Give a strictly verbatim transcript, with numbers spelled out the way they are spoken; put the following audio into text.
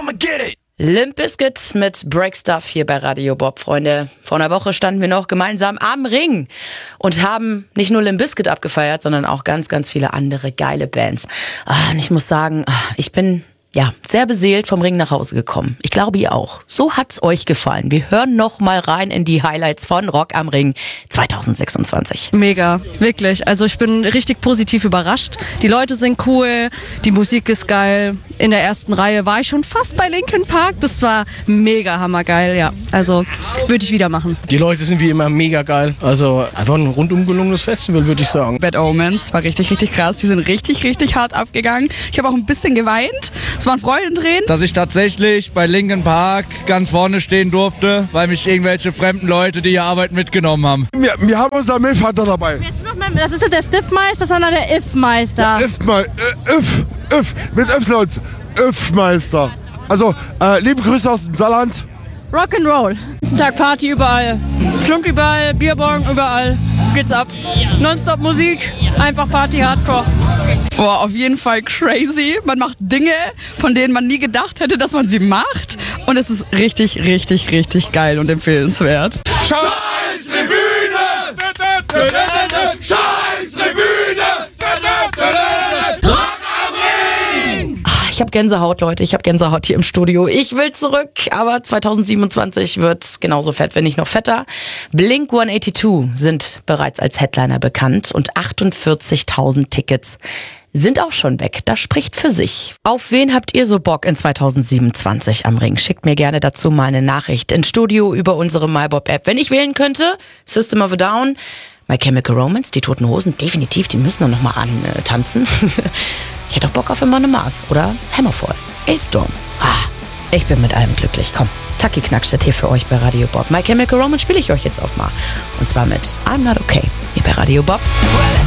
I'ma get it. Limp Bizkit mit Break Stuff hier bei Radio Bob, Freunde. Vor einer Woche standen wir noch gemeinsam am Ring und haben nicht nur Limp Bizkit abgefeiert, sondern auch ganz, ganz viele andere geile Bands. Ah, und ich muss sagen, ich bin ja sehr beseelt vom Ring nach Hause gekommen. Ich glaube, ihr auch. So hat's euch gefallen. Wir hören noch mal rein in die Highlights von Rock am Ring zwanzig sechsundzwanzig. Mega, wirklich. Also ich bin richtig positiv überrascht. Die Leute sind cool, die Musik ist geil. In der ersten Reihe war ich schon fast bei Linkin Park. Das war mega hammergeil, ja. Also würde ich wieder machen. Die Leute sind wie immer mega geil. Also einfach ein rundum gelungenes Festival, würde ich sagen. Bad Omens war richtig, richtig krass. Die sind richtig, richtig hart abgegangen. Ich habe auch ein bisschen geweint. Es waren Freudentränen. Dass ich tatsächlich bei Linkin Park ganz vorne stehen durfte, weil mich irgendwelche fremden Leute, die hier arbeiten, mitgenommen haben. Wir, wir haben unseren Milchvater dabei. Das ist ja der Stiffmeister, sondern der If-Meister. Der If-Meister. Äh, If, If, mit Y. If-Meister. Also, äh, liebe Grüße aus dem Saarland. Rock'n'Roll. Tag Party überall. Flunk überall, Bierbong überall. Geht's ab. Nonstop Musik, einfach Party, Hardcore. Boah, auf jeden Fall crazy. Man macht Dinge, von denen man nie gedacht hätte, dass man sie macht. Und es ist richtig, richtig, richtig geil und empfehlenswert. Scheiß Tribüne! Scheiß Tribüne! Rock am Ring! Ich habe Gänsehaut, Leute. Ich habe Gänsehaut hier im Studio. Ich will zurück, aber zwanzig siebenundzwanzig wird genauso fett, wenn nicht noch fetter. Blink hundertzweiundachtzig sind bereits als Headliner bekannt und achtundvierzigtausend Tickets sind auch schon weg. Das spricht für sich. Auf wen habt ihr so Bock in zwanzig siebenundzwanzig am Ring? Schickt mir gerne dazu mal eine Nachricht ins Studio über unsere MyBob-App. Wenn ich wählen könnte, System of a Down, My Chemical Romance, die Toten Hosen, definitiv, die müssen doch noch mal antanzen. Ich hätte auch Bock auf Amon Amarth oder Hammerfall, Hailstorm. Ah, ich bin mit allem glücklich. Komm, Taki Knackstedt hier für euch bei Radio Bob. My Chemical Romance spiele ich euch jetzt auch mal. Und zwar mit I'm Not Okay hier bei Radio Bob.